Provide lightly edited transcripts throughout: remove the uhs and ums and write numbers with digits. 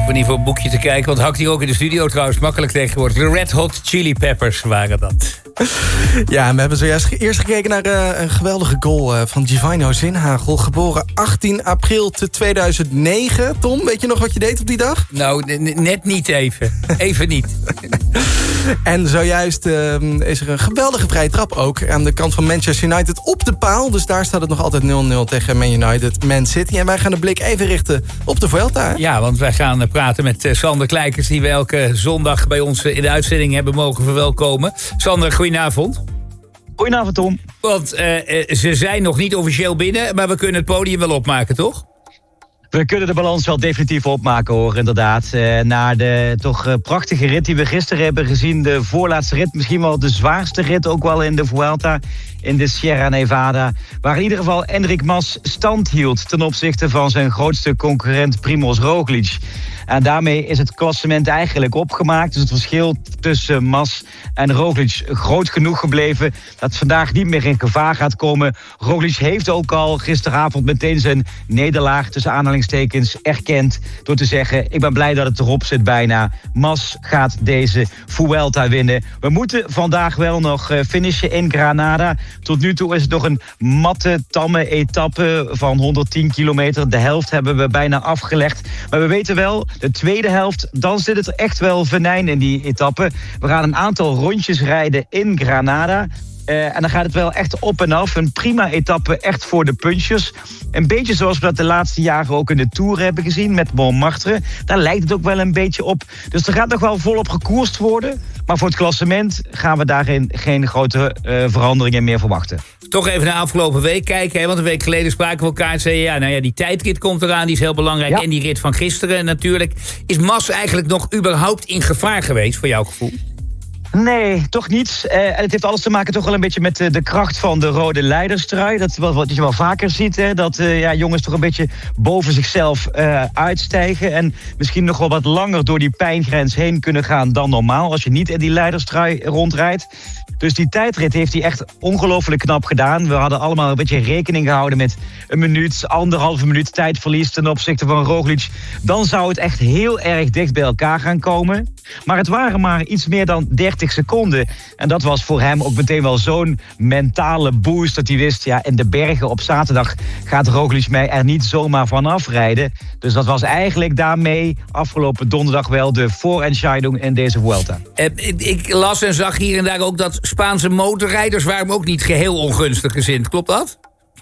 hoeven niet voor een boekje te kijken, want hangt hier ook in de studio trouwens makkelijk tegenwoordig. De Red Hot Chili Peppers waren dat. Ja, we hebben zojuist eerst gekeken naar een geweldige goal van Givino Zinhagel. Geboren 18 april 2009. Tom, weet je nog wat je deed op die dag? Nou, net niet even. Even niet. En zojuist is er een geweldige vrije trap ook aan de kant van Manchester United op de paal. Dus daar staat het nog altijd 0-0 tegen Man United, Man City. En wij gaan de blik even richten op de Vuelta. Ja, want wij gaan praten met Sander Kleijkers, die we elke zondag bij ons in de uitzending hebben mogen verwelkomen. Sander, goedenavond. Goedenavond, Tom. Want ze zijn nog niet officieel binnen, maar we kunnen het podium wel opmaken, toch? We kunnen de balans wel definitief opmaken, hoor, inderdaad. Na de toch prachtige rit die we gisteren hebben gezien. De voorlaatste rit, misschien wel de zwaarste rit ook wel in de Vuelta. In de Sierra Nevada. Waar in ieder geval Enric Mas stand hield ten opzichte van zijn grootste concurrent Primož Roglič. En daarmee is het klassement eigenlijk opgemaakt. Dus het verschil tussen Mas en Roglič groot genoeg gebleven dat het vandaag niet meer in gevaar gaat komen. Roglič heeft ook al gisteravond meteen zijn nederlaag tussen aanhalingstekens erkend door te zeggen: ik ben blij dat het erop zit bijna. Mas gaat deze Vuelta winnen. We moeten vandaag wel nog finishen in Granada. Tot nu toe is het nog een matte, tamme etappe van 110 kilometer. De helft hebben we bijna afgelegd. Maar we weten wel, de tweede helft, dan zit het echt wel venijn in die etappe. We gaan een aantal rondjes rijden in Granada. En dan gaat het wel echt op en af. Een prima etappe, echt voor de punchers. Een beetje zoals we dat de laatste jaren ook in de Tour hebben gezien met Montmartre. Daar lijkt het ook wel een beetje op. Dus er gaat nog wel volop gekoerst worden. Maar voor het klassement gaan we daarin geen grote veranderingen meer verwachten. Toch even naar afgelopen week kijken. Hè? Want een week geleden spraken we elkaar en zeiden: ja, die tijdrit komt eraan, die is heel belangrijk. Ja. En die rit van gisteren natuurlijk. Is Mas eigenlijk nog überhaupt in gevaar geweest, voor jouw gevoel? Nee, toch niet. En het heeft alles te maken toch wel een beetje met de kracht van de rode leiderstrui. Dat wat je wel vaker ziet, hè? Dat jongens toch een beetje boven zichzelf uitstijgen. En misschien nog wel wat langer door die pijngrens heen kunnen gaan dan normaal, als je niet in die leiderstrui rondrijdt. Dus die tijdrit heeft hij echt ongelooflijk knap gedaan. We hadden allemaal een beetje rekening gehouden met een minuut, 1,5 minuut tijdverlies ten opzichte van Roglič. Dan zou het echt heel erg dicht bij elkaar gaan komen. Maar het waren maar iets meer dan 30 seconden. En dat was voor hem ook meteen wel zo'n mentale boost dat hij wist: ja, in de bergen op zaterdag gaat Roglič mij er niet zomaar van afrijden. Dus dat was eigenlijk daarmee afgelopen donderdag wel de voorentscheiding in deze Vuelta. Ik las en zag hier en daar ook dat Spaanse motorrijders waren ook niet geheel ongunstig gezind. Klopt dat?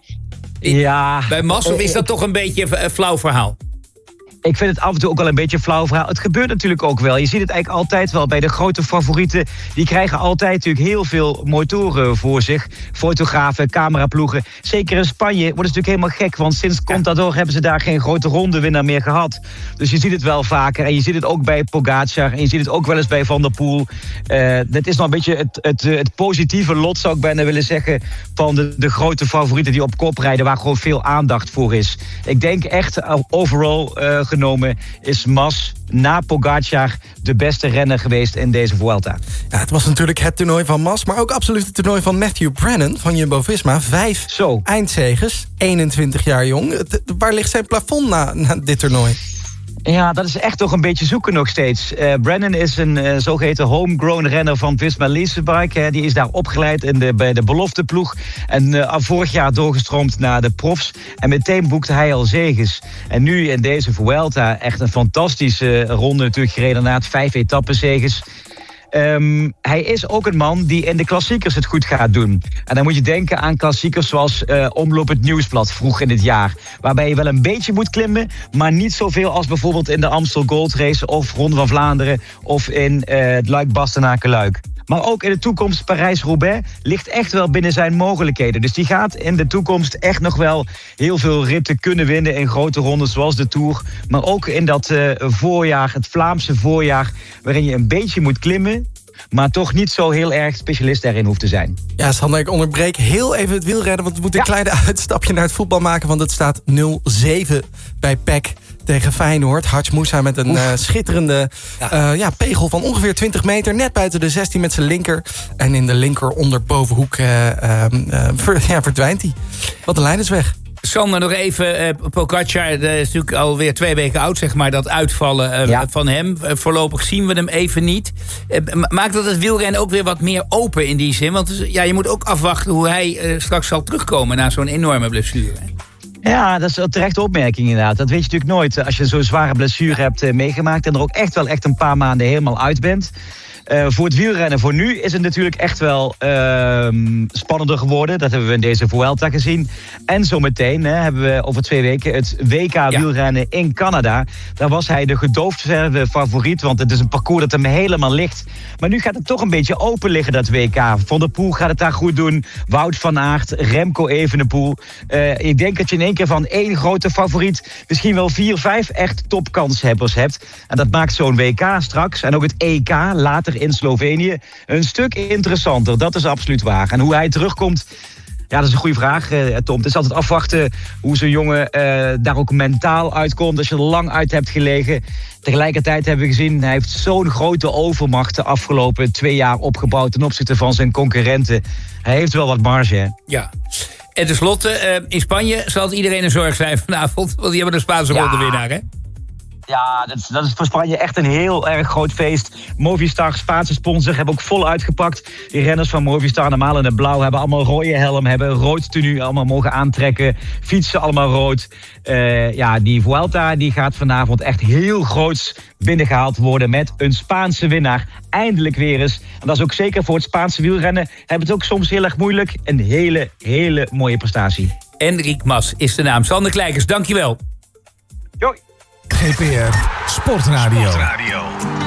Ja. Bij Mas, of is dat toch een beetje een flauw verhaal? Ik vind het af en toe ook wel een beetje een flauw verhaal. Het gebeurt natuurlijk ook wel. Je ziet het eigenlijk altijd wel bij de grote favorieten. Die krijgen altijd natuurlijk heel veel motoren voor zich. Fotografen, cameraploegen. Zeker in Spanje wordt het natuurlijk helemaal gek. Want sinds Contador hebben ze daar geen grote rondewinnaar meer gehad. Dus je ziet het wel vaker. En je ziet het ook bij Pogacar. En je ziet het ook wel eens bij Van der Poel. Dat is nog een beetje het positieve lot, zou ik bijna willen zeggen, van de grote favorieten die op kop rijden, waar gewoon veel aandacht voor is. Ik denk echt, overall genomen, is Mas na Pogacar de beste renner geweest in deze Vuelta. Ja, het was natuurlijk het toernooi van Mas, maar ook absoluut het toernooi van Matthew Brennan van Jumbo-Visma. 5 eindzegers, 21 jaar jong. Waar ligt zijn plafond na dit toernooi? Ja, dat is echt toch een beetje zoeken nog steeds. Brennan is een zogeheten homegrown renner van Visma Leasebike. Die is daar opgeleid bij de belofteploeg. En vorig jaar doorgestroomd naar de profs. En meteen boekte hij al zeges. En nu in deze Vuelta echt een fantastische ronde natuurlijk gereden. Na het 5 etappenzeges. Hij is ook een man die in de klassiekers het goed gaat doen. En dan moet je denken aan klassiekers zoals Omloop het Nieuwsblad vroeg in het jaar. Waarbij je wel een beetje moet klimmen, maar niet zoveel als bijvoorbeeld in de Amstel Gold Race of Ronde van Vlaanderen of in het Luik-Bastenaken-Luik. Maar ook in de toekomst Parijs-Roubaix ligt echt wel binnen zijn mogelijkheden. Dus die gaat in de toekomst echt nog wel heel veel ritten kunnen winnen in grote rondes zoals de Tour. Maar ook in dat voorjaar, het Vlaamse voorjaar, waarin je een beetje moet klimmen, maar toch niet zo heel erg specialist daarin hoeft te zijn. Ja, Sander, ik onderbreek heel even het wielrennen, want we moeten een kleine uitstapje naar het voetbal maken, want het staat 0-7 bij PEC tegen Feyenoord. Hartj Moussa met een schitterende pegel van ongeveer 20 meter. Net buiten de 16 met zijn linker. En in de linker onderbovenhoek verdwijnt hij. Want de lijn is weg. Sander, nog even. Pogacar, dat is natuurlijk alweer 2 weken oud, zeg maar, dat uitvallen van hem. Voorlopig zien we hem even niet. Maakt dat het wielrennen ook weer wat meer open in die zin? Want je moet ook afwachten hoe hij straks zal terugkomen na zo'n enorme blessure. Ja, dat is een terechte opmerking inderdaad. Dat weet je natuurlijk nooit als je zo'n zware blessure hebt meegemaakt... en er ook echt een paar maanden helemaal uit bent. Voor het wielrennen voor nu is het natuurlijk echt wel spannender geworden. Dat hebben we in deze Vuelta gezien. En zometeen hebben we over 2 weken het WK wielrennen in Canada. Daar was hij de gedoofde favoriet, want het is een parcours dat hem helemaal ligt. Maar nu gaat het toch een beetje open liggen, dat WK. Van der Poel gaat het daar goed doen. Wout van Aert, Remco Evenepoel. Ik denk dat je in één keer van 1 grote favoriet... misschien wel 4, 5 echt topkanshebbers hebt. En dat maakt zo'n WK straks, en ook het EK later in Slovenië, een stuk interessanter. Dat is absoluut waar. En hoe hij terugkomt, ja, dat is een goede vraag, Tom. Het is altijd afwachten hoe zo'n jongen daar ook mentaal uitkomt. Als je er lang uit hebt gelegen. Tegelijkertijd hebben we gezien, hij heeft zo'n grote overmacht de afgelopen 2 jaar opgebouwd ten opzichte van zijn concurrenten. Hij heeft wel wat marge, hè? Ja. En tenslotte, in Spanje zal het iedereen een zorg zijn vanavond. Want die hebben de Spaanse ronde winnaar, hè? Ja, dat is voor Spanje echt een heel erg groot feest. Movistar, Spaanse sponsor, hebben ook vol uitgepakt. Die renners van Movistar, normaal in het blauw, hebben allemaal rode helm, hebben een rood tenue allemaal mogen aantrekken. Fietsen allemaal rood. Die Vuelta die gaat vanavond echt heel groots binnengehaald worden met een Spaanse winnaar. Eindelijk weer eens. En dat is ook zeker voor het Spaanse wielrennen. Hebben het ook soms heel erg moeilijk. Een hele, hele mooie prestatie. Enric Mas is de naam. Sander Kleijkers, dankjewel. Joi. GPR Sportradio.